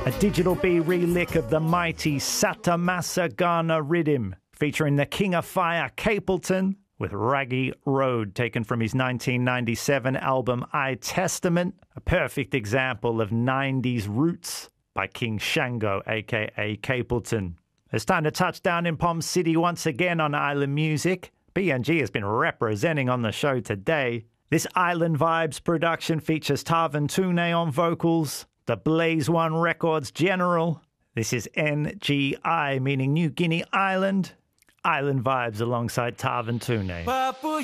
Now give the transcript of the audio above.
A Digital B relick of the mighty Satamasa Ghana rhythm, featuring the King of Fire Capleton with Raggy Road, taken from his 1997 album I Testament, a perfect example of 90s roots by King Shango, aka Capleton. It's time to touch down in Palm City once again on Island Music. BNG has been representing on the show today. This Island Vibes production features Tarvin Tune on vocals, the Blaze One Records General. This is NGI, meaning New Guinea Island. Island Vibes alongside Tarvin Tune.